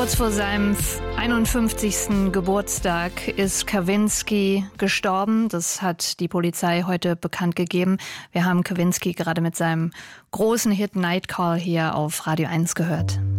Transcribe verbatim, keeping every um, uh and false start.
Kurz vor seinem einundfünfzigsten Geburtstag ist Kawinski gestorben. Das hat die Polizei heute bekannt gegeben. Wir haben Kawinski gerade mit seinem großen Hit Night Call hier auf Radio eins gehört.